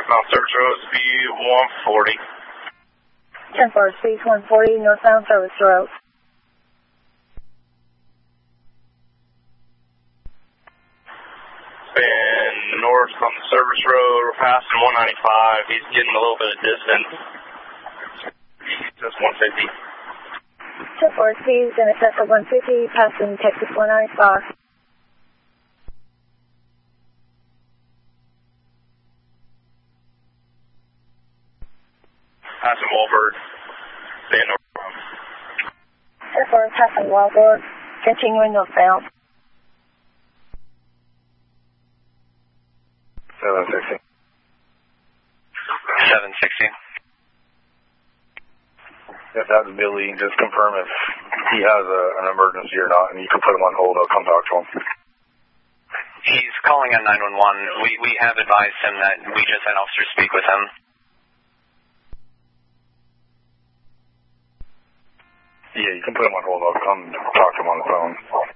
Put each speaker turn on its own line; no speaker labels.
northbound service road, speed 140.
10-4, speed 140, northbound service road.
And north on the service road, we're passing 195. He's getting a little bit of distance. That's 150.
10-4, speed in excess of 150, passing Texas 195.
Passing Walberg. Staying northbound.
10-4, passing Walberg, continuing northbound.
760.
760.
If that's Billy, just confirm if he has an emergency or not, and you can put him on hold. I'll come talk to him.
He's calling on 911. We have advised him that we just had officers speak with him.
Yeah, you can put him on hold. I'll come talk to him on the phone.